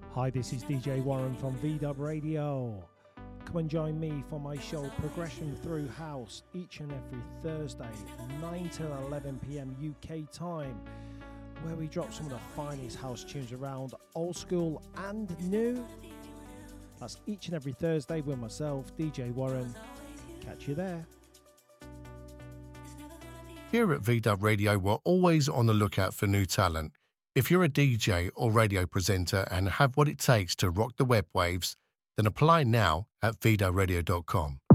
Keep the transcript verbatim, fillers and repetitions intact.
Hi, this is D J Warren from V-Dub Radio. Come and join me for my show Progression Through House each and every Thursday, nine till eleven p.m. U K time, where we drop some of the finest house tunes around, old school and new. That's each and every Thursday with myself, D J Warren. Catch you there. Here at V-Dub Radio, we're always on the lookout for new talent. If you're a D J or radio presenter and have what it takes to rock the web waves, then apply now at v dub radio dot com.